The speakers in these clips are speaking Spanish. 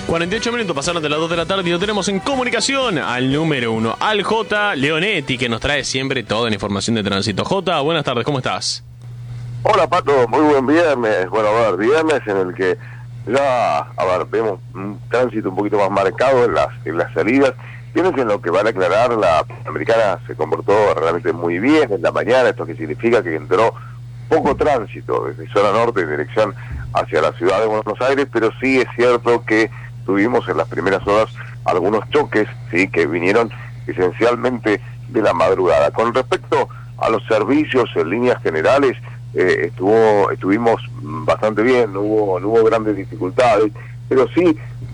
48 minutos pasaron de las 2 de la tarde y lo tenemos en comunicación al número 1, al J. Leonetti, que nos trae siempre toda la información de tránsito. J, buenas tardes, ¿cómo estás? Hola Pato, muy buen viernes. Bueno, a ver, viernes en el que ya, vemos un tránsito un poquito más marcado en las salidas. Tienes en lo que van a aclarar, la Panamericana se comportó realmente muy bien en la mañana, esto que significa que entró poco tránsito desde zona norte en dirección hacia la ciudad de Buenos Aires, pero sí es cierto que tuvimos en las primeras horas algunos choques, sí, que vinieron esencialmente de la madrugada. Con respecto a los servicios en líneas generales, estuvimos bastante bien, no hubo grandes dificultades, pero sí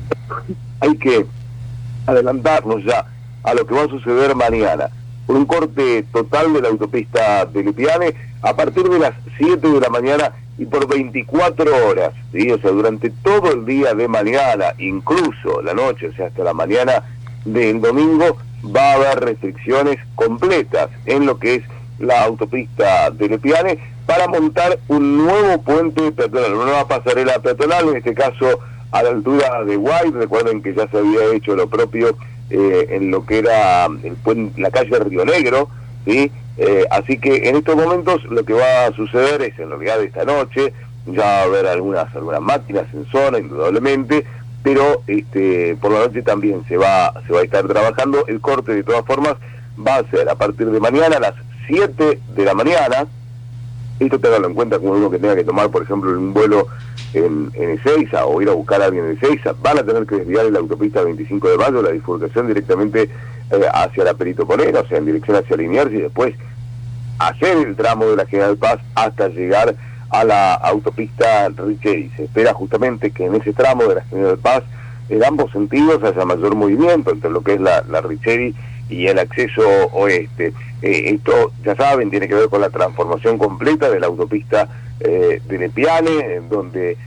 hay que adelantarnos ya a lo que va a suceder mañana, con un corte total de la autopista de Lupiane a partir de las 7 de la mañana y por 24 horas, ¿sí? O sea, durante todo el día de mañana, incluso la noche, o sea, hasta la mañana del domingo, va a haber restricciones completas en lo que es la autopista de Lupiane para montar un nuevo puente peatonal, una nueva pasarela peatonal, en este caso a la altura de White. Recuerden que ya se había hecho lo propio en lo que era la calle Río Negro, ¿sí? Así que en estos momentos lo que va a suceder es, en realidad esta noche, ya va a haber algunas máquinas en zona, indudablemente, pero por la noche también se va a estar trabajando. El corte, de todas formas, va a ser a partir de mañana a las 7 de la mañana. Esto tenganlo en cuenta como uno que tenga que tomar, por ejemplo, un vuelo en Ezeiza o ir a buscar a alguien en Ezeiza. Van a tener que desviar en la autopista 25 de mayo, la bifurcación directamente hacia la Perito Moreno, o sea, en dirección hacia Liniers, y después hacer el tramo de la General Paz hasta llegar a la autopista Richeri. Se espera justamente que en ese tramo de la General Paz, en ambos sentidos, haya mayor movimiento entre lo que es la Richeri y el acceso oeste. Esto, ya saben, tiene que ver con la transformación completa de la autopista de Lupiane, en donde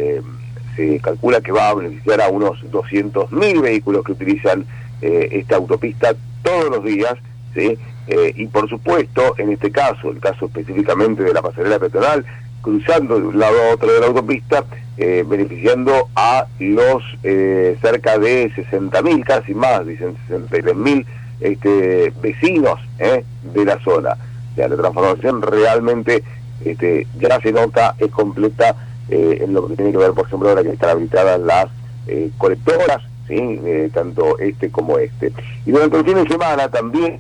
se calcula que va a beneficiar a unos 200.000 vehículos que utilizan esta autopista todos los días, ¿sí? Y por supuesto, en este caso, el caso específicamente de la pasarela peatonal, cruzando de un lado a otro de la autopista, beneficiando a los cerca de 60.000, casi más, dicen 63.000 vecinos de la zona. O sea, la transformación realmente ya se nota, es completa en lo que tiene que ver, por ejemplo, ahora que están habilitadas las colectoras, ¿sí? Tanto como este. Y durante el fin de semana también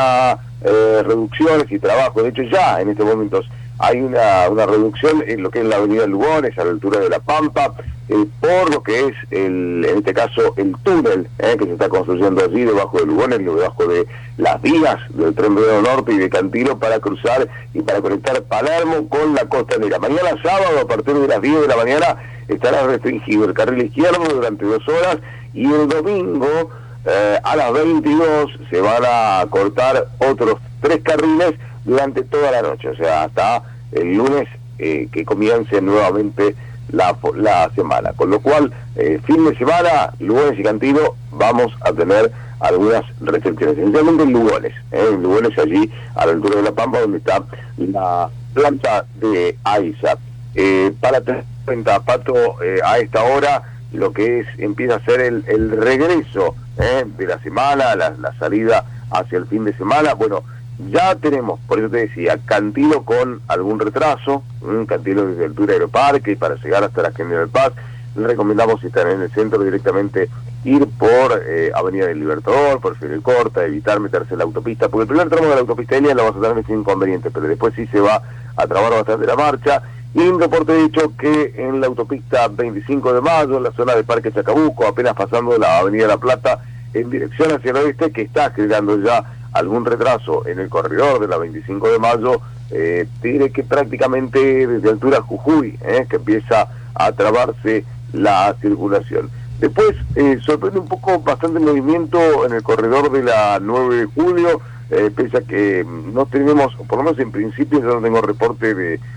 reducciones y trabajo. De hecho, ya en estos momentos hay una reducción en lo que es la avenida Lugones, a la altura de La Pampa, por lo que es, en este caso, el túnel que se está construyendo allí debajo de Lugones, debajo de las vías del Tren Rodeo Norte y de Cantilo, para cruzar y para conectar Palermo con la costanera. Mañana sábado, a partir de las 10 de la mañana, estará restringido el carril izquierdo durante 2 horas, y el domingo a las 22 se van a cortar otros 3 carriles durante toda la noche, o sea, hasta el lunes que comience nuevamente la semana. Con lo cual, fin de semana, Lugones y Cantilo, vamos a tener algunas restricciones, esencialmente en Lugones allí a la altura de La Pampa, donde está la planta de AISA. Para tener en cuenta, Pato, a esta hora, lo que empieza a ser el regreso de la semana, la salida hacia el fin de semana. Bueno, ya tenemos, por eso te decía, Cantilo con algún retraso, Cantilo desde altura Aeroparque, y para llegar hasta la General Paz, les recomendamos, si están en el centro, directamente ir por Avenida del Libertador, por Fidel Corta, evitar meterse en la autopista, porque el primer tramo de la autopista Elia lo vas a tener sin inconveniente, pero después sí se va a trabar bastante la marcha. Y un reporte de hecho que en la autopista 25 de mayo, en la zona de Parque Chacabuco, apenas pasando la Avenida La Plata en dirección hacia el oeste, que está generando ya algún retraso en el corredor de la 25 de mayo, tiene que prácticamente desde altura Jujuy, que empieza a trabarse la circulación. Después sorprende un poco bastante el movimiento en el corredor de la 9 de julio, pese a que no tenemos, por lo menos en principio yo no tengo reporte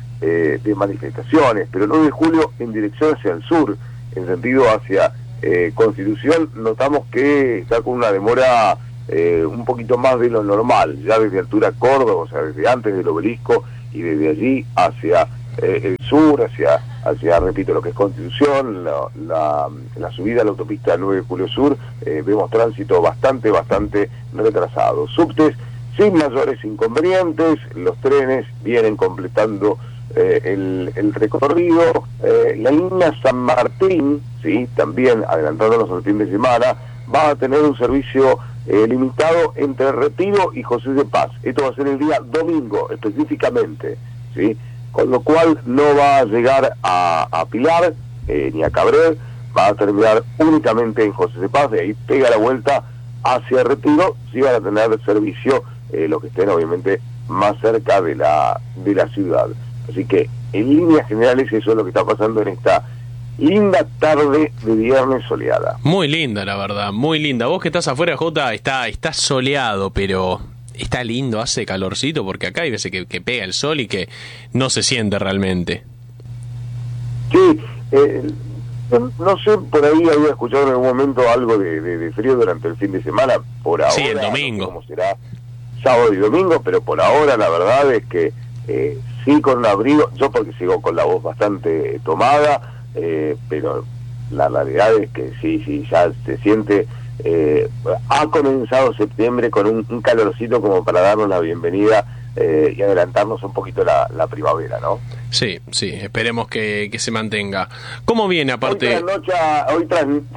de manifestaciones, pero el 9 de julio en dirección hacia el sur, en sentido hacia Constitución, notamos que está con una demora un poquito más de lo normal, ya desde altura Córdoba, o sea, desde antes del obelisco y desde allí hacia el sur, hacia, repito, lo que es Constitución, la subida a la autopista 9 de Julio Sur, vemos tránsito bastante retrasado. Subtes sin mayores inconvenientes, los trenes vienen completando el recorrido. La línea San Martín, ¿sí?, también adelantándonos al fin de semana, va a tener un servicio limitado entre Retiro y José de Paz. Esto va a ser el día domingo específicamente, ¿sí?, con lo cual no va a llegar a Pilar ni a Cabrera, va a terminar únicamente en José de Paz, de ahí pega la vuelta hacia Retiro. Sí van a tener servicio los que estén obviamente más cerca de la ciudad. Así que en líneas generales eso es lo que está pasando en esta linda tarde de viernes soleada. Muy linda, la verdad, muy linda. Vos que estás afuera, Jota, está soleado, pero está lindo, hace calorcito, porque acá hay veces que pega el sol y que no se siente realmente. Sí, no sé, por ahí había escuchado en algún momento algo de frío durante el fin de semana, por ahora. Sí, el domingo. No sé cómo será sábado y domingo, pero por ahora la verdad es que sí, con un abrigo, yo porque sigo con la voz bastante tomada, pero la realidad es que sí, ya se siente. Ha comenzado septiembre con un calorcito como para darnos la bienvenida y adelantarnos un poquito la primavera, ¿no? Sí, esperemos que se mantenga. ¿Cómo viene aparte? Hoy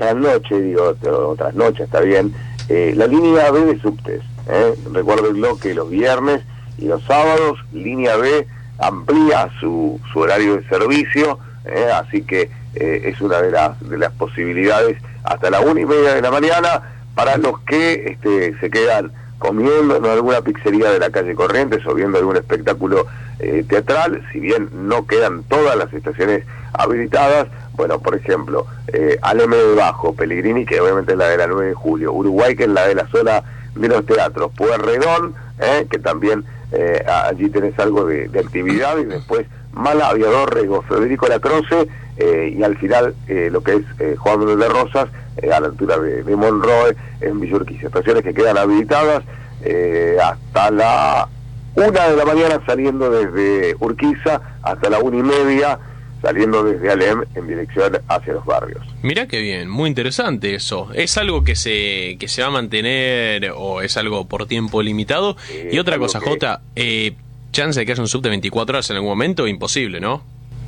trasnoche, está bien, la línea B de subtes, recuérdenlo que los viernes y los sábados, línea B amplía su horario de servicio, así que es una de las posibilidades hasta la 1:30 de la mañana para los que se quedan comiendo en alguna pizzería de la calle Corrientes o viendo algún espectáculo teatral. Si bien no quedan todas las estaciones habilitadas, bueno, por ejemplo, Alem de Bajo, Pellegrini, que obviamente es la de la 9 de Julio, Uruguay, que es la de la zona de los teatros, Pueyrredón, que también allí tenés algo de actividad, y después Mala, Aviador, Rego, Federico Lacroce, y al final lo que es Juan Manuel de Rosas, a la altura de Monroe, en Villa Urquiza. Estaciones que quedan habilitadas hasta la 1 de la mañana saliendo desde Urquiza, hasta la 1:30 saliendo desde Alem en dirección hacia los barrios. Mirá qué bien, muy interesante eso. ¿Es algo que se va a mantener o es algo por tiempo limitado? Y otra cosa, Jota, chance de que haya un subte 24 horas en algún momento, imposible, ¿no?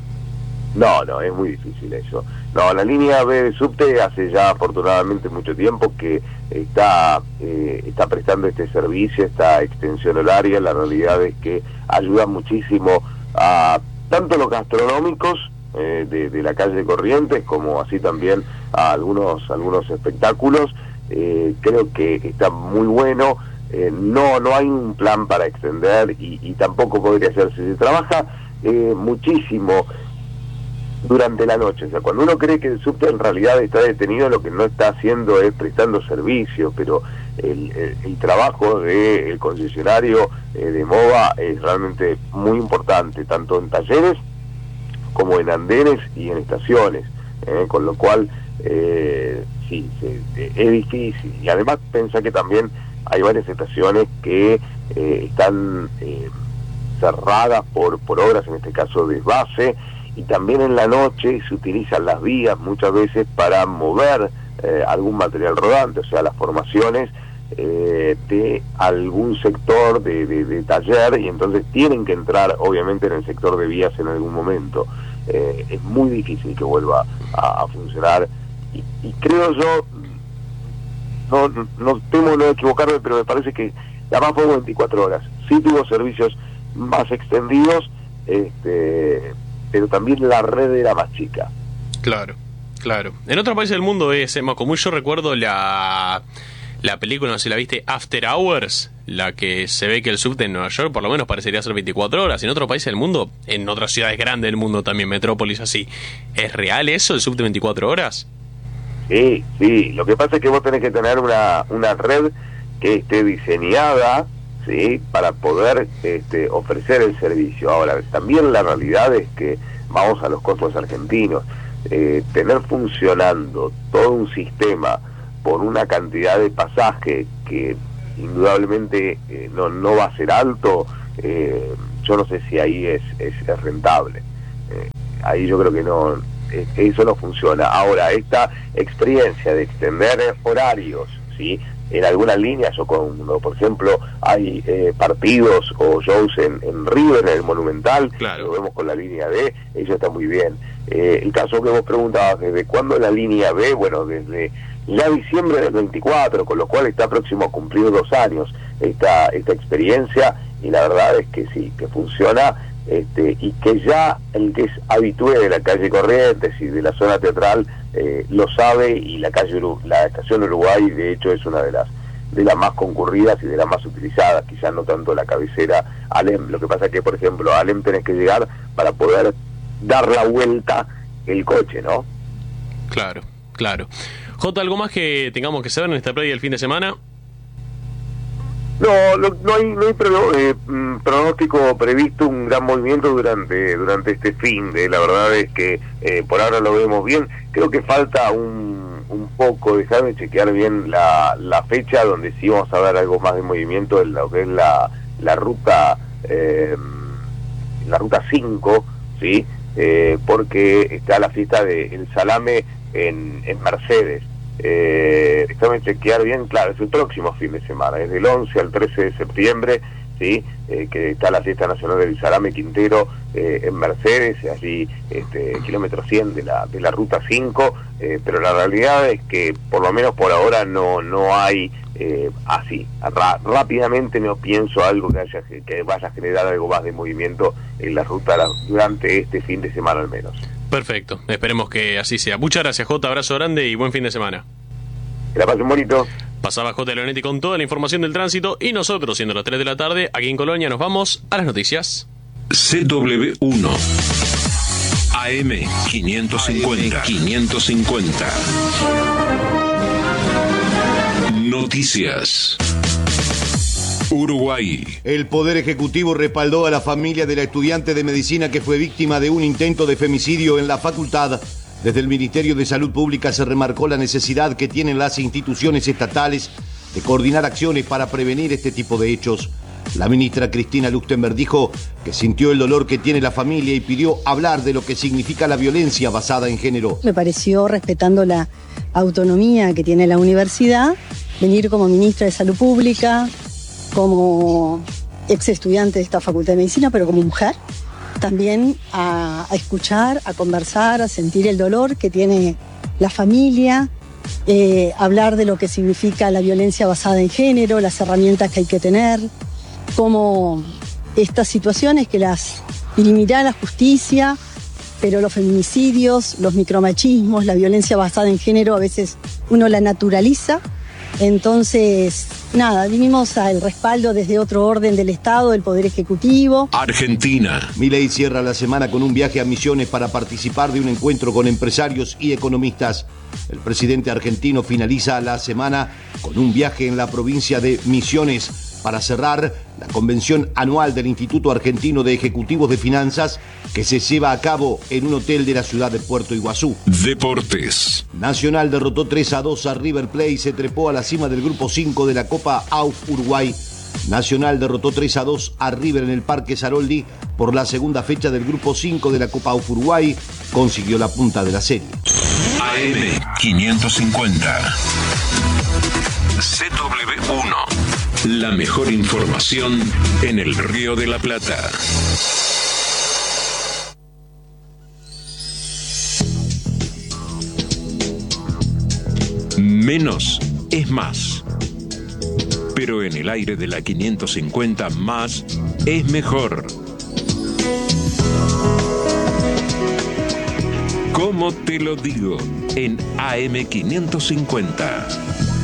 No, es muy difícil eso. No, la línea B de subte hace ya afortunadamente mucho tiempo que está prestando este servicio, esta extensión horaria. La realidad es que ayuda muchísimo a tanto los gastronómicos de la calle Corrientes, como así también a algunos espectáculos. Creo que está muy bueno. No hay un plan para extender y tampoco podría hacerse. Se trabaja muchísimo durante la noche. O sea, cuando uno cree que el subte en realidad está detenido, lo que no está haciendo es prestando servicio, pero el trabajo del concesionario de MOVA es realmente muy importante, tanto en talleres como en andenes y en estaciones, con lo cual sí, es difícil. Y además pensá que también hay varias estaciones que están cerradas por obras, en este caso de base, y también en la noche se utilizan las vías muchas veces para mover algún material rodante, o sea, las formaciones de algún sector de taller, y entonces tienen que entrar obviamente en el sector de vías en algún momento. Es muy difícil que vuelva a funcionar, y creo yo, no temo no equivocarme, pero me parece que la más fue 24 horas. Sí tuvo servicios más extendidos, pero también la red era más chica. Claro. En otros países del mundo es más común. Yo recuerdo la película, no sé si la viste, After Hours, la que se ve que el subte en Nueva York por lo menos parecería ser 24 horas. En otros países del mundo, en otras ciudades grandes del mundo también, metrópolis así, ¿es real eso, el subte 24 horas? Sí, lo que pasa es que vos tenés que tener una red que esté diseñada, ¿sí?, para poder ofrecer el servicio. Ahora, también la realidad es que vamos a los costos argentinos. Tener funcionando todo un sistema por una cantidad de pasaje que indudablemente no va a ser alto, yo no sé si ahí es rentable. ahí yo creo que no, eso no funciona. Ahora, esta experiencia de extender horarios, ¿sí?, en algunas líneas, o cuando, por ejemplo, hay partidos o shows en River, en el Monumental, claro, lo vemos con la línea B, eso está muy bien. El caso que vos preguntabas, ¿desde cuándo la línea B? Bueno, desde ya diciembre del 24, con lo cual está próximo a cumplir 2 años esta experiencia, y la verdad es que sí, que funciona, y que ya el que es habitué de la calle Corrientes y de la zona teatral lo sabe, y la estación Uruguay de hecho es una de las más concurridas y de las más utilizadas, quizás no tanto la cabecera Alem. Lo que pasa es que, por ejemplo, a Alem tenés que llegar para poder dar la vuelta el coche, ¿no? Claro, claro. Jota, ¿algo más que tengamos que saber en esta previa del fin de semana? No hay pronóstico previsto, un gran movimiento durante este fin de. La verdad es que por ahora lo vemos bien. Creo que falta un poco, déjame chequear bien la fecha donde sí vamos a ver algo más de movimiento en lo que es la ruta 5, ¿sí? Porque está la fiesta del salame en Mercedes. Déjame chequear bien, claro, es el próximo fin de semana, es del 11 al 13 de septiembre, ¿sí? Que está la fiesta nacional del salame Quintero en Mercedes, allí kilómetro 100 de la ruta 5, pero la realidad es que por lo menos por ahora no hay así. Rápidamente no pienso algo que vaya a generar algo más de movimiento en la ruta durante este fin de semana al menos. Perfecto, esperemos que así sea. Muchas gracias, Jota, abrazo grande y buen fin de semana. Que la pasen bonito. Pasaba J. Leonetti con toda la información del tránsito, y nosotros, siendo las 3 de la tarde, aquí en Colonia, nos vamos a las noticias. CW1 AM 550. Noticias. Uruguay. El Poder Ejecutivo respaldó a la familia de la estudiante de medicina que fue víctima de un intento de femicidio en la facultad. Desde el Ministerio de Salud Pública se remarcó la necesidad que tienen las instituciones estatales de coordinar acciones para prevenir este tipo de hechos. La ministra Cristina Luchtenberg dijo que sintió el dolor que tiene la familia y pidió hablar de lo que significa la violencia basada en género. Me pareció, respetando la autonomía que tiene la universidad, venir como ministra de Salud Pública, como ex estudiante de esta Facultad de Medicina, pero como mujer, también a escuchar, a conversar, a sentir el dolor que tiene la familia, hablar de lo que significa la violencia basada en género, las herramientas que hay que tener, cómo estas situaciones que las dirimirá la justicia, pero los feminicidios, los micromachismos, la violencia basada en género, a veces uno la naturaliza. Entonces, nada, vinimos al respaldo desde otro orden del Estado, del Poder Ejecutivo. Argentina. Milei cierra la semana con un viaje a Misiones para participar de un encuentro con empresarios y economistas. El presidente argentino finaliza la semana con un viaje en la provincia de Misiones para cerrar la convención anual del Instituto Argentino de Ejecutivos de Finanzas, que se lleva a cabo en un hotel de la ciudad de Puerto Iguazú. Deportes. Nacional derrotó 3-2 a River Plate y se trepó a la cima del grupo 5 de la Copa AUF Uruguay. Nacional derrotó 3-2 a River en el Parque Saroldi por la segunda fecha del grupo 5 de la Copa AUF Uruguay. Consiguió la punta de la serie. AM 550. CW1. La mejor información en el Río de la Plata. Menos es más. Pero en el aire de la 550, más es mejor. ¿Cómo te lo digo? En AM 550.